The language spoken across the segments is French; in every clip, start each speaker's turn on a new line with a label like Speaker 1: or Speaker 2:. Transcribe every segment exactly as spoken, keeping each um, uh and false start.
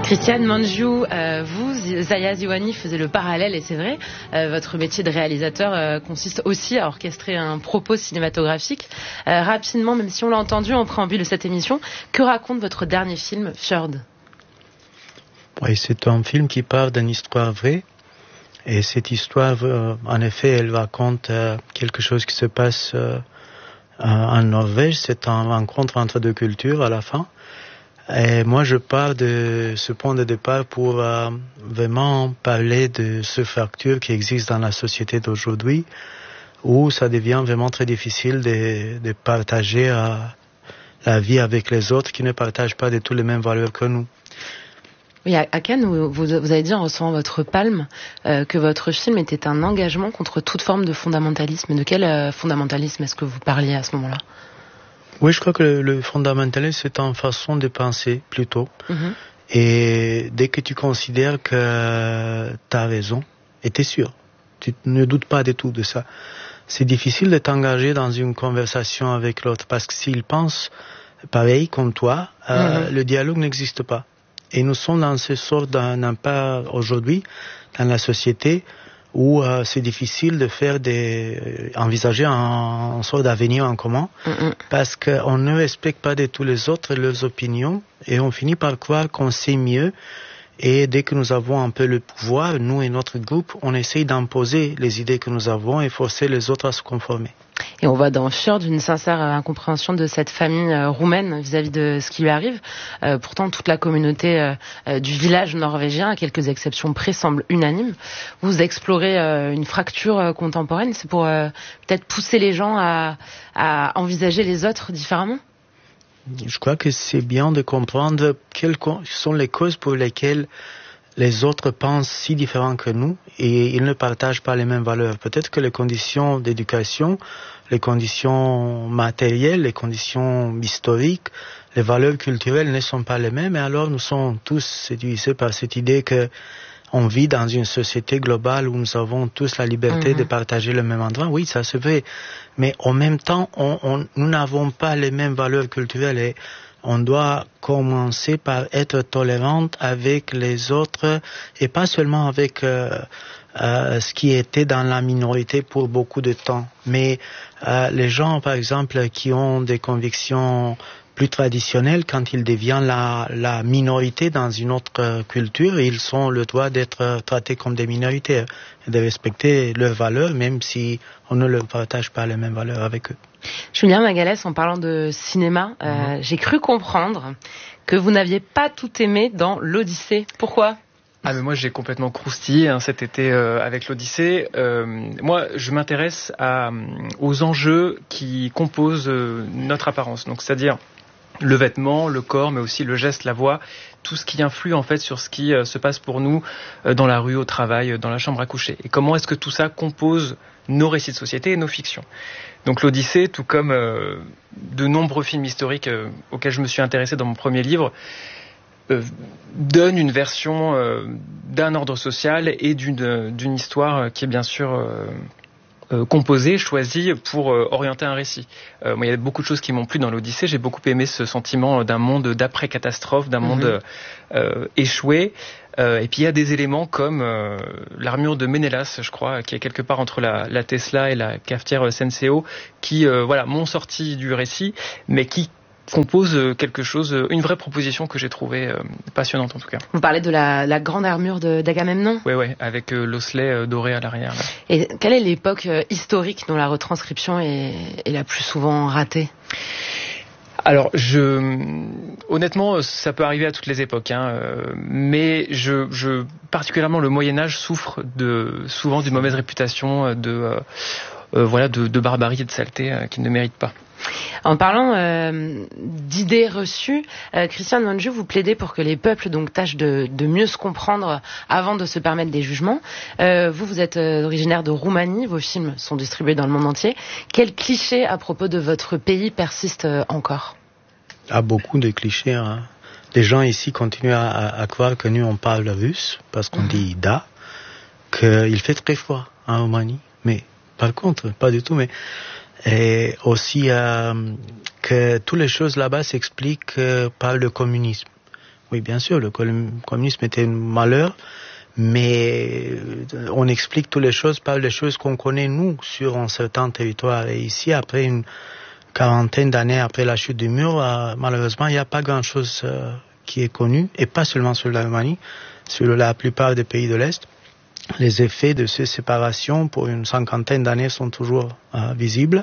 Speaker 1: Christiane Mangiou, euh, vous, Zaya Ziwani, faisiez le parallèle, et c'est vrai, euh, votre métier de réalisateur euh, consiste aussi à orchestrer un propos cinématographique. Euh, rapidement, même si on l'a entendu en préambule de cette émission, que raconte votre dernier film, Fjord ?
Speaker 2: Oui, c'est un film qui parle d'une histoire vraie. Et cette histoire, euh, en effet, elle raconte euh, quelque chose qui se passe euh, en Norvège. C'est une rencontre entre deux cultures à la fin. Et moi, je pars de ce point de départ pour euh, vraiment parler de ce fracture qui existe dans la société d'aujourd'hui, où ça devient vraiment très difficile de, de partager euh, la vie avec les autres qui ne partagent pas de toutes les mêmes valeurs que nous.
Speaker 1: Oui, à Cannes, vous, vous avez dit en recevant votre palme euh, que votre film était un engagement contre toute forme de fondamentalisme. De quel euh, fondamentalisme est-ce que vous parliez à ce moment-là ?
Speaker 2: Oui, je crois que le, le fondamentalisme, c'est une façon de penser, plutôt. Mm-hmm. Et dès que tu considères que tu as raison, et tu es sûr, tu ne doutes pas du tout de ça, c'est difficile de t'engager dans une conversation avec l'autre, parce que s'il pense pareil comme toi, euh, mm-hmm. le dialogue n'existe pas. Et nous sommes dans ce sort d'un impasse aujourd'hui, dans la société, où euh, c'est difficile de faire des, euh, envisager un, un sort d'avenir en commun, mm-hmm. parce qu'on ne respecte pas de tous les autres leurs opinions, et on finit par croire qu'on sait mieux, et dès que nous avons un peu le pouvoir, nous et notre groupe, on essaye d'imposer les idées que nous avons et forcer les autres à se conformer.
Speaker 1: Et on voit dans Fjord une sincère incompréhension de cette famille euh, roumaine vis-à-vis de ce qui lui arrive. Euh, pourtant, toute la communauté euh, euh, du village norvégien, à quelques exceptions près, semble unanime. Vous explorez euh, une fracture euh, contemporaine. C'est pour euh, peut-être pousser les gens à, à envisager les autres différemment ?
Speaker 2: Je crois que c'est bien de comprendre quelles sont les causes pour lesquelles les autres pensent si différents que nous et ils ne partagent pas les mêmes valeurs. Peut-être que les conditions d'éducation, les conditions matérielles, les conditions historiques, les valeurs culturelles ne sont pas les mêmes, et alors nous sommes tous séduisés par cette idée que on vit dans une société globale où nous avons tous la liberté mmh. de partager le même endroit. Oui, ça se fait. Mais en même temps, on, on, nous n'avons pas les mêmes valeurs culturelles et on doit commencer par être tolérante avec les autres et pas seulement avec euh, euh, ce qui était dans la minorité pour beaucoup de temps. Mais euh, les gens, par exemple, qui ont des convictions plus traditionnels, quand ils deviennent la, la minorité dans une autre culture, ils ont le droit d'être traités comme des minorités et de respecter leurs valeurs, même si on ne leur partage pas les mêmes valeurs avec eux.
Speaker 1: Julien Magalès, en parlant de cinéma, euh, mmh. j'ai cru comprendre que vous n'aviez pas tout aimé dans l'Odyssée. Pourquoi ?
Speaker 3: Ah mais moi j'ai complètement croustillé hein, cet été euh, avec l'Odyssée. Euh, moi je m'intéresse à, aux enjeux qui composent euh, notre apparence, donc c'est-à-dire le vêtement, le corps, mais aussi le geste, la voix, tout ce qui influe en fait sur ce qui euh, se passe pour nous euh, dans la rue, au travail, euh, dans la chambre à coucher. Et comment est-ce que tout ça compose nos récits de société et nos fictions. Donc l'Odyssée, tout comme euh, de nombreux films historiques euh, auxquels je me suis intéressé dans mon premier livre, euh, donne une version euh, d'un ordre social et d'une, d'une histoire qui est bien sûr... Euh, Euh, composé, choisi pour euh, orienter un récit. Euh, moi, il y a beaucoup de choses qui m'ont plu dans l'Odyssée. J'ai beaucoup aimé ce sentiment d'un monde d'après-catastrophe, d'un mmh. monde euh, échoué. Euh, et puis il y a des éléments comme euh, l'armure de Ménélas, je crois, qui est quelque part entre la, la Tesla et la cafetière Senseo, qui euh, voilà, m'ont sorti du récit, mais qui compose quelque chose, une vraie proposition que j'ai trouvée euh, passionnante en tout cas.
Speaker 1: Vous parlez de la, la grande armure de, d'Agamemnon ?
Speaker 3: Oui, oui, avec euh, l'osselet euh, doré à l'arrière. Là.
Speaker 1: Et quelle est l'époque euh, historique dont la retranscription est, est la plus souvent ratée ?
Speaker 3: Alors, je, honnêtement, ça peut arriver à toutes les époques, hein, euh, mais je, je, particulièrement le Moyen-Âge souffre de, souvent d'une mauvaise réputation, de, euh, euh, voilà, de, de barbarie et de saleté euh, qu'il ne mérite pas.
Speaker 1: En parlant euh, d'idées reçues, euh, Christiane Mangiou, vous plaidez pour que les peuples donc tâchent de, de mieux se comprendre avant de se permettre des jugements. Euh, vous, vous êtes euh, originaire de Roumanie, vos films sont distribués dans le monde entier. Quels clichés à propos de votre pays persistent euh, encore ?
Speaker 2: Ah, beaucoup de clichés. Hein. Les gens ici continuent à, à, à croire que nous on parle russe parce qu'on mmh. dit da, qu'il fait très froid en Roumanie. Mais par contre, pas du tout. Mais et aussi euh, que toutes les choses là-bas s'expliquent euh, par le communisme. Oui, bien sûr, le communisme était un malheur, mais on explique toutes les choses par les choses qu'on connaît, nous, sur un certain territoire. Et ici, après une quarantaine d'années après la chute du mur, euh, malheureusement, il n'y a pas grand-chose euh, qui est connu, et pas seulement sur l'Allemagne, sur la plupart des pays de l'Est. Les effets de ces séparations pour une cinquantaine d'années sont toujours euh, visibles.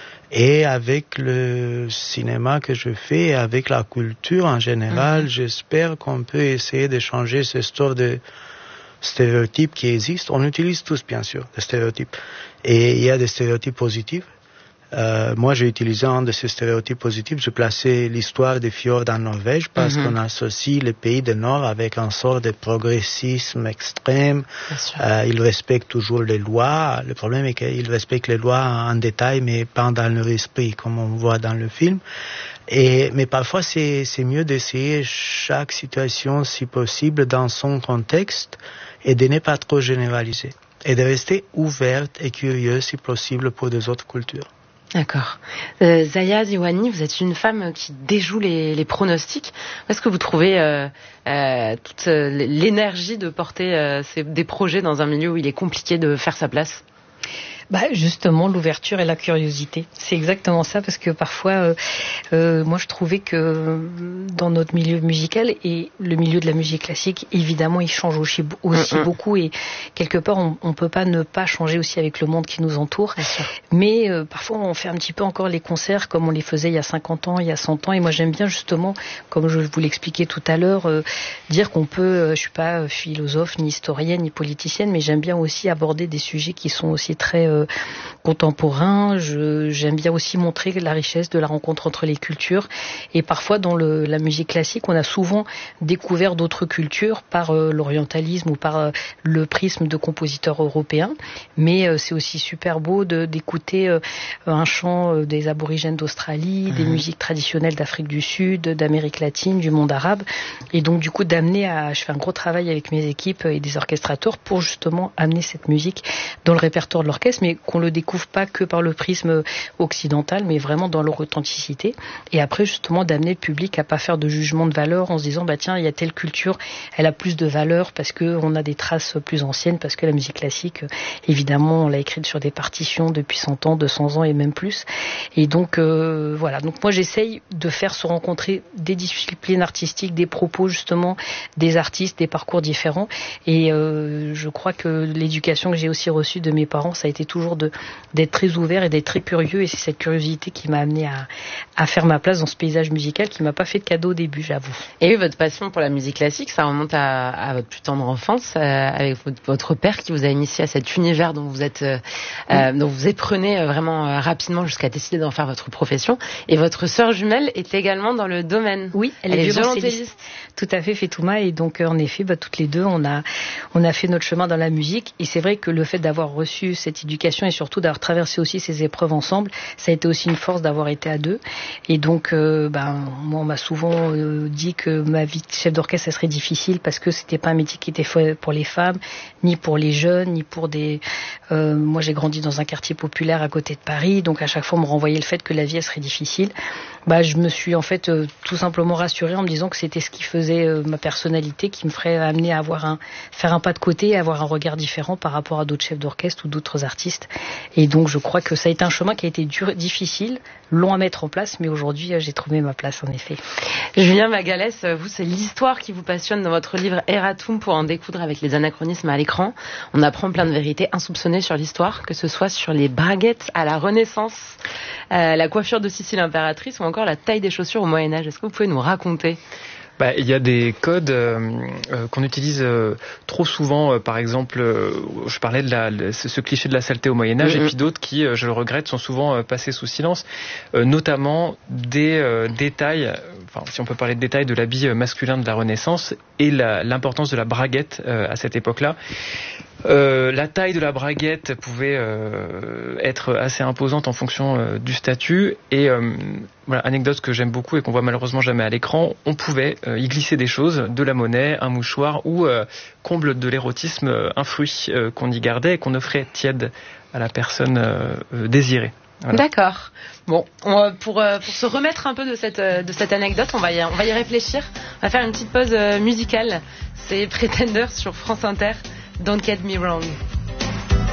Speaker 2: Et avec le cinéma que je fais, avec la culture en général, mmh. j'espère qu'on peut essayer de changer ce genre de stéréotypes qui existent. On utilise tous, bien sûr, des stéréotypes. Et il y a des stéréotypes positifs. Euh, moi, j'ai utilisé un de ces stéréotypes positifs. Je plaçais l'histoire des fjords en Norvège parce mm-hmm. qu'on associe les pays du Nord avec un sort de progressisme extrême. Euh, ils respectent toujours les lois. Le problème est qu'ils respectent les lois en détail, mais pas dans leur esprit, comme on voit dans le film. Et, mais parfois, c'est, c'est mieux d'essayer chaque situation, si possible, dans son contexte et de ne pas trop généraliser. Et de rester ouverte et curieuse, si possible, pour des autres cultures.
Speaker 1: D'accord. Euh, Zaya Ziwani, vous êtes une femme qui déjoue les, les pronostics. Où est-ce que vous trouvez euh, euh, toute euh, l'énergie de porter euh, ces, des projets dans un milieu où il est compliqué de faire sa place ?
Speaker 4: Bah justement, l'ouverture et la curiosité. C'est exactement ça, parce que parfois, euh, euh, moi je trouvais que dans notre milieu musical et le milieu de la musique classique, évidemment, il change aussi, aussi mm-hmm. beaucoup, et quelque part, on, on peut pas ne pas changer aussi avec le monde qui nous entoure. Mais euh, parfois, on fait un petit peu encore les concerts comme on les faisait il y a cinquante ans, il y a cent ans. Et moi, j'aime bien justement, comme je vous l'expliquais tout à l'heure, euh, dire qu'on peut, euh, je suis pas philosophe, ni historienne, ni politicienne, mais j'aime bien aussi aborder des sujets qui sont aussi très euh, contemporain. Je, j'aime bien aussi montrer la richesse de la rencontre entre les cultures. Et parfois, dans le, la musique classique, on a souvent découvert d'autres cultures par euh, l'orientalisme ou par euh, le prisme de compositeurs européens. Mais euh, c'est aussi super beau de, d'écouter euh, un chant euh, des aborigènes d'Australie, mmh. des musiques traditionnelles d'Afrique du Sud, d'Amérique latine, du monde arabe. Et donc, du coup, d'amener à... Je fais un gros travail avec mes équipes et des orchestrateurs pour justement amener cette musique dans le répertoire de l'orchestre, mais qu'on le découvre pas que par le prisme occidental, mais vraiment dans leur authenticité. Et après, justement, d'amener le public à pas faire de jugement de valeur en se disant, bah tiens, il y a telle culture, elle a plus de valeur parce que on a des traces plus anciennes, parce que la musique classique, évidemment, on l'a écrite sur des partitions depuis cent ans, deux cents ans et même plus. Et donc, euh, voilà. Donc moi, j'essaye de faire se rencontrer des disciplines artistiques, des propos, justement, des artistes, des parcours différents. Et euh, je crois que l'éducation que j'ai aussi reçue de mes parents, ça a été toujours de, d'être très ouvert et d'être très curieux, et c'est cette curiosité qui m'a amené à, à faire ma place dans ce paysage musical qui m'a pas fait de cadeau au début, j'avoue.
Speaker 1: Et oui, votre passion pour la musique classique, ça remonte à, à votre plus tendre enfance, euh, avec votre, votre père qui vous a initié à cet univers dont vous êtes, euh, oui. euh, dont vous éprenez vraiment euh, rapidement jusqu'à décider d'en faire votre profession. Et votre sœur jumelle est également dans le domaine.
Speaker 4: Oui, elle, elle est, est violoncelliste. Tout à fait, Fetouma. Et donc, en effet, bah, toutes les deux, on a, on a fait notre chemin dans la musique. Et c'est vrai que le fait d'avoir reçu cette éducation et surtout d'avoir traversé aussi ces épreuves ensemble, ça a été aussi une force d'avoir été à deux. Et donc, euh, ben, moi, on m'a souvent euh, dit que ma vie de chef d'orchestre, ça serait difficile parce que c'était pas un métier qui était fait pour les femmes, ni pour les jeunes, ni pour des... Euh, moi, j'ai grandi dans un quartier populaire à côté de Paris, donc à chaque fois, on me renvoyait le fait que la vie, elle serait difficile. Bah, je me suis en fait euh, tout simplement rassurée en me disant que c'était ce qui faisait euh, ma personnalité, qui me ferait amener à avoir un, faire un pas de côté et avoir un regard différent par rapport à d'autres chefs d'orchestre ou d'autres artistes. Et donc, je crois que ça a été un chemin qui a été dur, difficile, long à mettre en place, mais aujourd'hui, euh, j'ai trouvé ma place, en effet.
Speaker 1: Julien Magalès, vous, c'est l'histoire qui vous passionne dans votre livre Eratum, pour en découdre avec les anachronismes à l'écran. On apprend plein de vérités insoupçonnées sur l'histoire, que ce soit sur les braguettes à la Renaissance, euh, la coiffure de Sissi l'impératrice ou encore la taille des chaussures au Moyen-Âge. Est-ce que vous pouvez nous raconter ?
Speaker 3: Bah, il y a des codes euh, euh, qu'on utilise euh, trop souvent. Euh, par exemple, euh, je parlais de la, le, ce cliché de la saleté au Moyen-Âge, mm-hmm. et puis d'autres qui, euh, je le regrette, sont souvent euh, passés sous silence, euh, notamment des euh, détails, enfin, si on peut parler de détails de l'habit masculin de la Renaissance et la, l'importance de la braguette euh, à cette époque-là. Euh, la taille de la braguette pouvait euh, être assez imposante en fonction euh, du statut, et euh, voilà, anecdote que j'aime beaucoup et qu'on voit malheureusement jamais à l'écran, on pouvait euh, y glisser des choses, de la monnaie, un mouchoir ou, euh, comble de l'érotisme, un fruit euh, qu'on y gardait et qu'on offrait tiède à la personne euh, désirée.
Speaker 1: Voilà. D'accord. Bon, on, pour, pour se remettre un peu de cette, de cette anecdote, on va, y, on va y réfléchir. On va faire une petite pause musicale. C'est Pretenders sur France Inter. Don't Get Me Wrong.